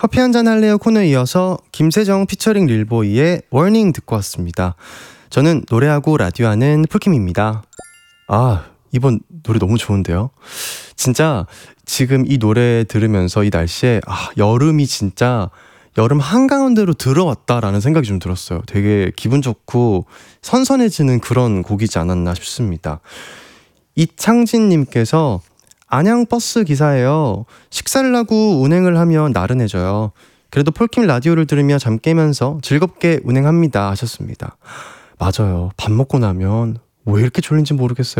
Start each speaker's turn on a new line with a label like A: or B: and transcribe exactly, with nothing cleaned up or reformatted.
A: 커피 한잔 할래요 코너에 이어서 김세정 피처링 릴보이의 워닝 듣고 왔습니다. 저는 노래하고 라디오하는 폴킴입니다. 아, 이번 노래 너무 좋은데요? 진짜 지금 이 노래 들으면서 이 날씨에 아, 여름이 진짜 여름 한가운데로 들어왔다라는 생각이 좀 들었어요. 되게 기분 좋고 선선해지는 그런 곡이지 않았나 싶습니다. 이창진님께서 안양 버스 기사예요. 식사를 하고 운행을 하면 나른해져요. 그래도 폴킴 라디오를 들으며 잠 깨면서 즐겁게 운행합니다 하셨습니다. 맞아요. 밥 먹고 나면 왜 이렇게 졸린지 모르겠어요.